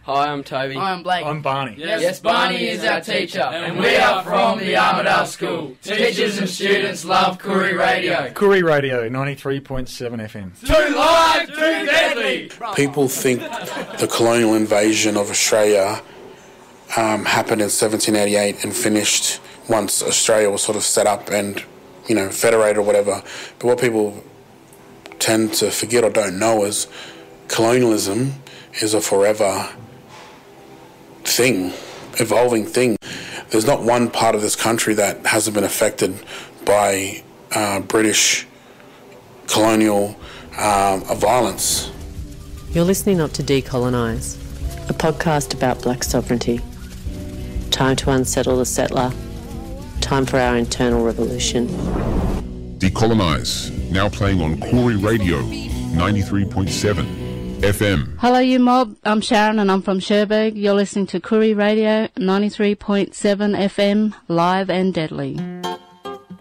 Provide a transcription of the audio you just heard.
Hi, I'm Toby. Hi, I'm Blake. I'm Barney. Yes, Barney is our teacher, and we are from the Armidale School. Teachers and students love Koori Radio. Koori Radio, 93.7 FM. Too live, too deadly! People think the colonial invasion of Australia happened in 1788 and finished once Australia was sort of set up and, federated or whatever. But what people tend to forget or don't know is colonialism is a forever thing, evolving thing. There's not one part of this country that hasn't been affected by British colonial violence. You're listening up to Decolonise, a podcast about black sovereignty. Time to unsettle the settler. Time for our internal revolution. Decolonise, now playing on Koori Radio, 93.7 FM. Hello, you mob. I'm Sharon and I'm from Cherbourg. You're listening to Koori Radio, 93.7 FM, live and deadly.